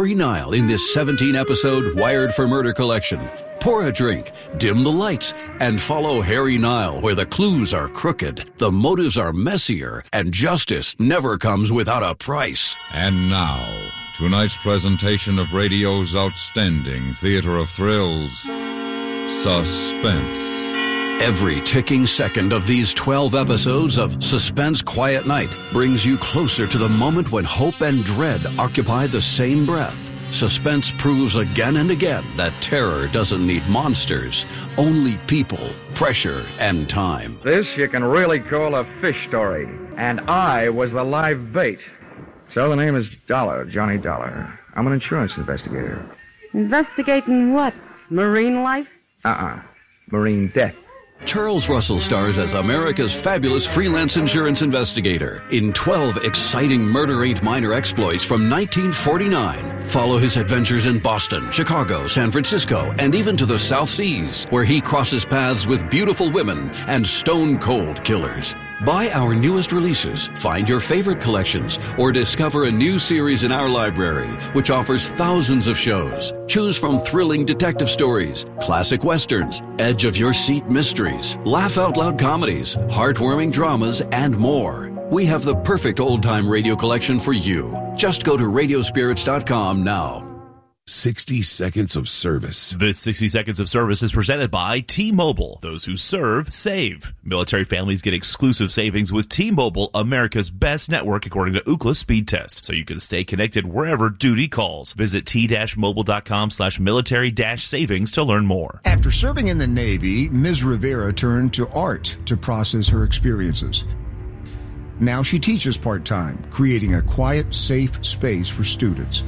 Harry Nile in this 17-episode Wired for Murder collection. Pour a drink, dim the lights, and follow Harry Nile where the clues are crooked, the motives are messier, and justice never comes without a price. And now, tonight's presentation of radio's outstanding theater of thrills, Suspense. Every ticking second of these 12 episodes of Suspense Quiet Night brings you closer to the moment when hope and dread occupy the same breath. Suspense proves again and again that terror doesn't need monsters, only people, pressure, and time. This you can really call a fish story. And I was the live bait. So the name is Dollar, Johnny Dollar. I'm an insurance investigator. Investigating what? Marine life? Marine death. Charles Russell stars as America's fabulous freelance insurance investigator in 12 exciting Murder Ain't Minor exploits from 1949. Follow his adventures in Boston, Chicago, San Francisco, and even to the South Seas, where he crosses paths with beautiful women and stone-cold killers. Buy our newest releases, find your favorite collections, or discover a new series in our library, which offers thousands of shows. Choose from thrilling detective stories, classic westerns, edge-of-your-seat mysteries, laugh-out-loud comedies, heartwarming dramas, and more. We have the perfect old-time radio collection for you. Just go to radiospirits.com now. 60 seconds of service. This 60 seconds of service is presented by T-Mobile. Those who serve, save. Military families get exclusive savings with T-Mobile, America's best network according to Ookla speed test, so you can stay connected wherever duty calls. Visit t-mobile.com/military-savings to learn more. After serving in the Navy, Ms. Rivera turned to art to process her experiences. Now she teaches part-time, creating a quiet, safe space for students.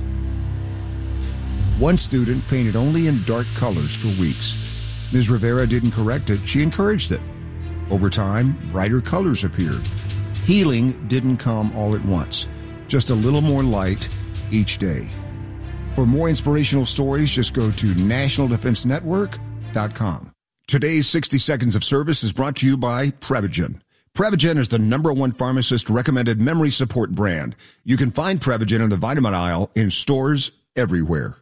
One student painted only in dark colors for weeks. Ms. Rivera didn't correct it, she encouraged it. Over time, brighter colors appeared. Healing didn't come all at once, just a little more light each day. For more inspirational stories, just go to nationaldefensenetwork.com. Today's 60 seconds of service is brought to you by Prevagen. Prevagen is the #1 pharmacist-recommended memory support brand. You can find Prevagen in the vitamin aisle in stores everywhere.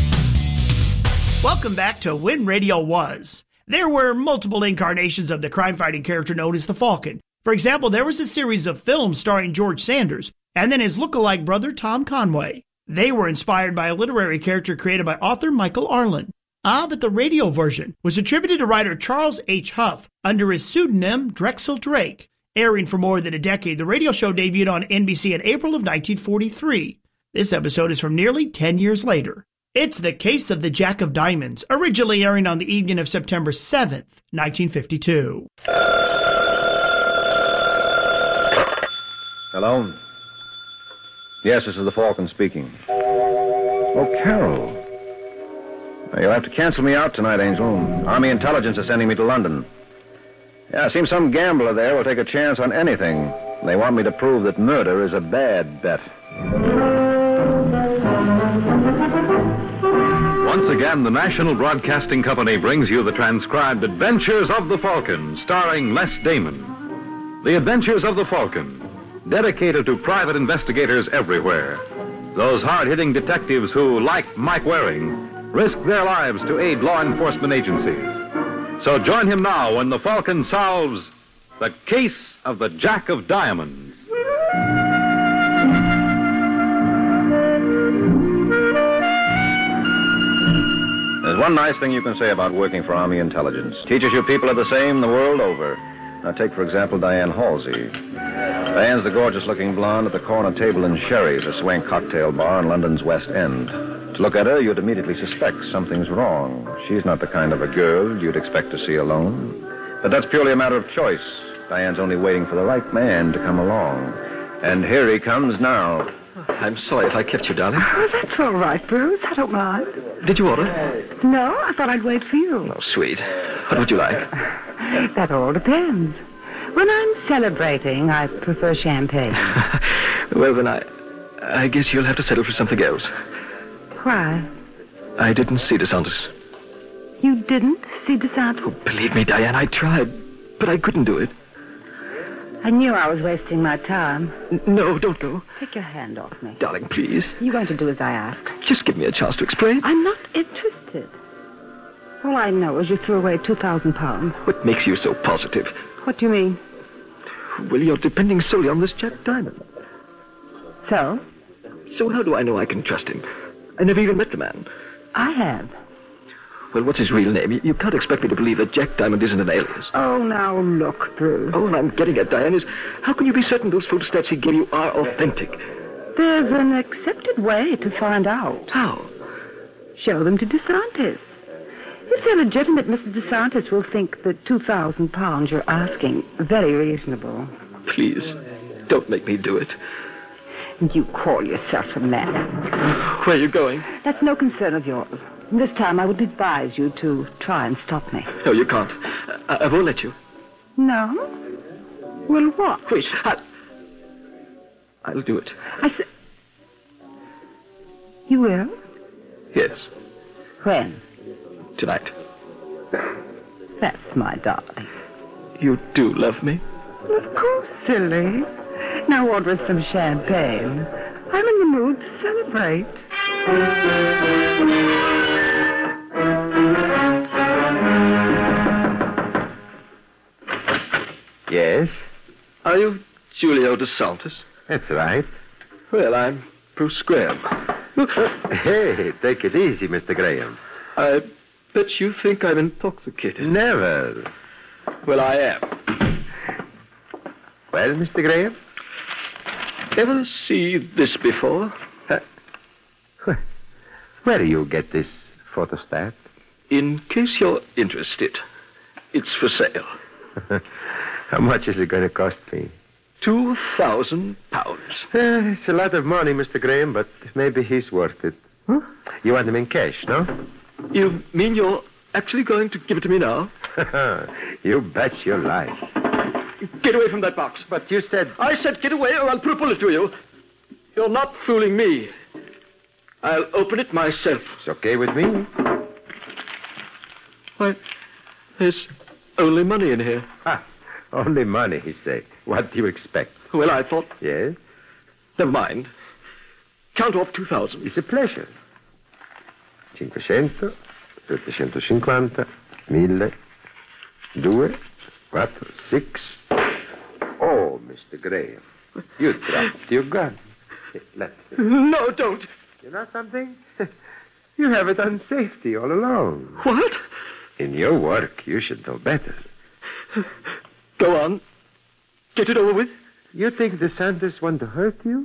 Welcome back to When Radio Was. There were multiple incarnations of the crime-fighting character known as the Falcon. For example, there was a series of films starring George Sanders, and then his look-alike brother Tom Conway. They were inspired by a literary character created by author Michael Arlen. But the radio version was attributed to writer Charles H. Huff under his pseudonym Drexel Drake. Airing for more than a decade, the radio show debuted on NBC in April of 1943. This episode is from nearly 10 years later. It's the case of the Jack of Diamonds, originally airing on the evening of September 7th, 1952. Hello? Yes, this is the Falcon speaking. Oh, Carol. You'll have to cancel me out tonight, Angel. Army Intelligence is sending me to London. Yeah, it seems some gambler there will take a chance on anything. They want me to prove that murder is a bad bet. Once again, the National Broadcasting Company brings you the transcribed Adventures of the Falcon, starring Les Damon. The Adventures of the Falcon, dedicated to private investigators everywhere. Those hard-hitting detectives who, like Mike Waring, risk their lives to aid law enforcement agencies. So join him now when the Falcon solves the case of the Jack of Diamonds. There's one nice thing you can say about working for Army Intelligence. Teaches you people are the same the world over. Now take, for example, Diane Halsey. Diane's the gorgeous-looking blonde at the corner table in Sherry's, a swank cocktail bar in London's West End. To look at her, you'd immediately suspect something's wrong. She's not the kind of a girl you'd expect to see alone. But that's purely a matter of choice. Diane's only waiting for the right man to come along. And here he comes now. I'm sorry if I kept you, darling. Oh, that's all right, Bruce. I don't mind. Did you order? No, I thought I'd wait for you. Oh, sweet. What would you like? That all depends. When I'm celebrating, I prefer champagne. Well, then I guess you'll have to settle for something else. Why? I didn't see DeSantis. You didn't see DeSantis? Oh, believe me, Diane, I tried, but I couldn't do it. I knew I was wasting my time. No, don't go. Take your hand off me. Darling, please. You're going to do as I asked. Just give me a chance to explain. I'm not interested. All I know is you threw away £2,000. What makes you so positive? What do you mean? Well, you're depending solely on this Jack Diamond. So? So how do I know I can trust him? I never even met the man. I have. Well, what's his real name? You can't expect me to believe that Jack Diamond isn't an alias. Oh, now look, Bruce. All I'm getting at, Diane, is how can you be certain those photostats he gave you are authentic? There's an accepted way to find out. How? Show them to DeSantis. If they're legitimate, Mr. DeSantis will think the £2,000 you're asking very reasonable. Please, don't make me do it. You call yourself a man. Where are you going? That's no concern of yours. This time I would advise you to try and stop me. No, you can't. I won't let you. No? Well, what? Wait, I'll do it. You will? Yes. When? Tonight. That's my darling. You do love me? Of course, silly. Now order us some champagne. I'm in the mood to celebrate. Yes? Are you Julio DeSantis? That's right. Well, I'm Bruce Graham. Hey, take it easy, Mr. Graham. I bet you think I'm intoxicated. Never. Well, I am. Well, Mr. Graham? Ever see this before? Where do you get this photostat? In case you're interested, it's for sale. How much is it going to cost me? £2,000. It's a lot of money, Mr. Graham, but maybe he's worth it. Huh? You want him in cash, no? You mean you're actually going to give it to me now? You bet your life. Get away from that box. But you said... I said get away or I'll put a bullet through you. You're not fooling me. I'll open it myself. It's okay with me. Why, there's only money in here. Ah, only money, he say. What do you expect? Well, I thought... Yes? Never mind. Count off 2,000. It's a pleasure. 500, 750, 1000, 2, 4, 6. Oh, Mr. Graham, you dropped your gun. Let's see. No, don't. You know something? You have it on safety all along. What? In your work, you should know better. Go on. Get it over with. You think DeSantis want to hurt you?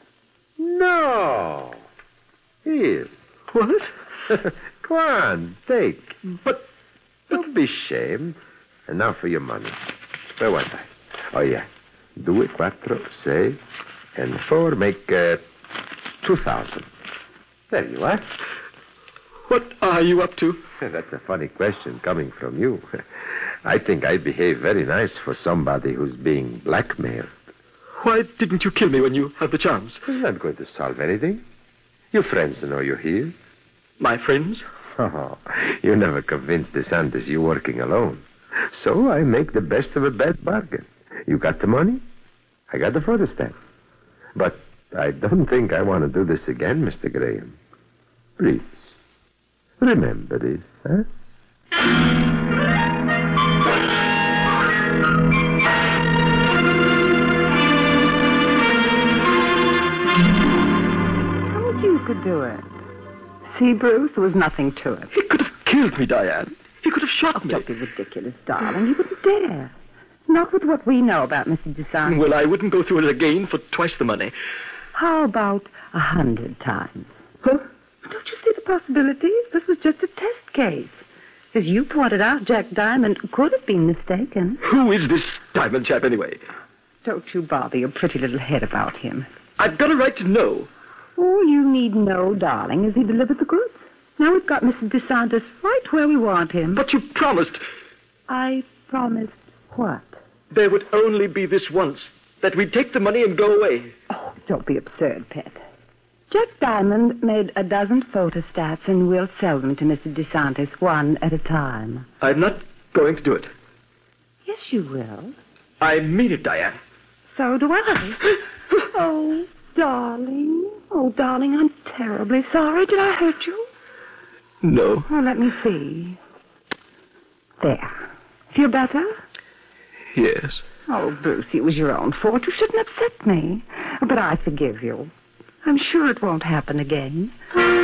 No. Here. What? Come on, take. But... Don't be ashamed. And now for your money. Where was I? Oh, yeah. 2, 4, 6, and 4 make 2,000. There you are. What are you up to? That's a funny question coming from you. I think I behave very nice for somebody who's being blackmailed. Why didn't you kill me when you had the chance? It's not going to solve anything. Your friends know you're here. My friends? Oh, you never convinced DeSantis you're working alone. So I make the best of a bad bargain. You got the money, I got the photostat. But I don't think I want to do this again, Mr. Graham. Please, remember this, huh? Told you could do it. See, Bruce, there was nothing to it. He could have killed me, Diane. He could have shot me. Don't be ridiculous, darling. You wouldn't dare. Not with what we know about Mr. DeSantis. Well, I wouldn't go through it again for twice the money. How about 100 times? Huh? Don't you see the possibilities? This was just a test case. As you pointed out, Jack Diamond could have been mistaken. Who is this Diamond chap, anyway? Don't you bother your pretty little head about him. I've got a right to know. All you need know, darling, is he delivered the goods. Now we've got Mr. DeSantis right where we want him. But you promised... I promised what? There would only be this once. That we'd take the money and go away. Oh, don't be absurd, Pet. Jack Diamond made a dozen photostats and we'll sell them to Mr. DeSantis one at a time. I'm not going to do it. Yes, you will. I mean it, Diane. So do I. Oh, darling. Oh, darling, I'm terribly sorry. Did I hurt you? No. Oh, let me see. There. Feel better? Yes. Oh, Bruce, it was your own fault. You shouldn't upset me. But I forgive you. I'm sure it won't happen again.